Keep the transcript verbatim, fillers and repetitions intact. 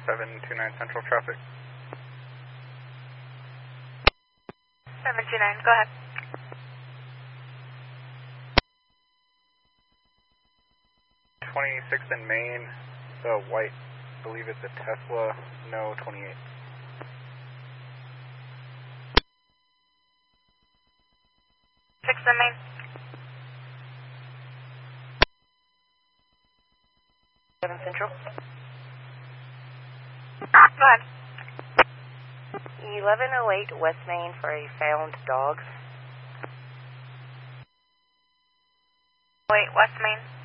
seven two nine Central traffic. seven two nine, go ahead. twenty-sixth in Maine, the white, I believe it's a Tesla, no twenty-eight. sixth in Maine. seven Central. Go ahead. eleven oh eight West Main for a found dog. Wait, West Main.